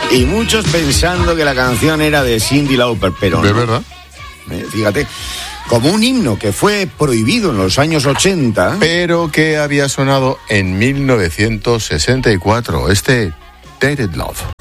Y muchos pensando que la canción era de Cyndi Lauper, pero ¿De no. verdad? Fíjate, como un himno que fue prohibido en los años 80. Pero que había sonado en 1964, Tainted Love.